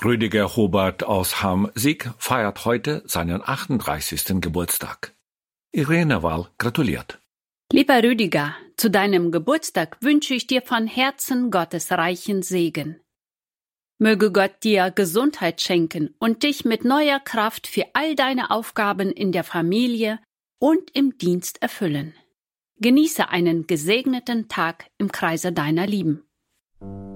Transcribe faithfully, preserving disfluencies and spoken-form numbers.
Rüdiger Hubert aus Hamm-Sieg feiert heute seinen achtunddreißigsten Geburtstag. Irene Wahl gratuliert. Lieber Rüdiger, zu deinem Geburtstag wünsche ich dir von Herzen Gottes reichen Segen. Möge Gott dir Gesundheit schenken und dich mit neuer Kraft für all deine Aufgaben in der Familie und im Dienst erfüllen. Genieße einen gesegneten Tag im Kreise deiner Lieben.